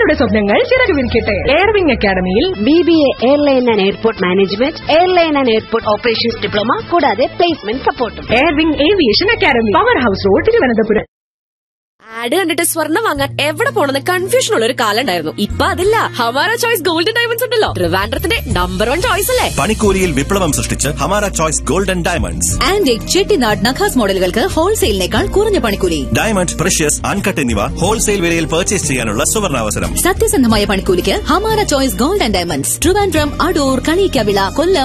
നിങ്ങളുടെ സ്വപ്നങ്ങൾ ചിറക് വിരിക്കട്ടെ. എയർവിംഗ് അക്കാദമിയിൽ BBA airline and airport management, airline and airport operations diploma, കൂടാതെ പ്ലേസ്മെന്റ് സപ്പോർട്ടും. Air wing aviation academy, power house road, Thiruvananthapuram. Add കണ്ടിട്ട് സ്വർണ്ണം വാങ്ങാൻ എവിടെ പോണെന്ന് കൺഫ്യൂഷൻ ഉള്ള ഒരു കാലം ഉണ്ടായിരുന്നു. ഇപ്പൊ അതില്ല. ഹമാര ചോയ്സ് ഗോൾഡൻ ഡയമണ്ട്സ് ഉണ്ടല്ലോ, ട്രിവാൻഡ്രത്തിന്റെ നമ്പർ 1 ചോയ്സ് അല്ലേ. പണിക്കൂലിയിൽ വിപ്ലവം സൃഷ്ടിച്ച് Hamara choice golden diamonds. Antique Chettinad നഖാസ് മോഡലുകൾക്ക് ഹോൾസെയിലിനേക്കാൾ കുറഞ്ഞ പണിക്കൂലി. ഡയമണ്ട്, പ്രഷ്യസ്, അൺകട്ട് എന്നിവ ഹോൾസെയിൽ വിലയിൽ പർച്ചേസ് ചെയ്യാനുള്ള സുവർണാവസരം. സത്യസന്ധമായ പണിക്കൂലിക്ക് Hamara choice golden diamonds, Trivandrum, Adoor, Kaliyikkavila, കൊല്ലം.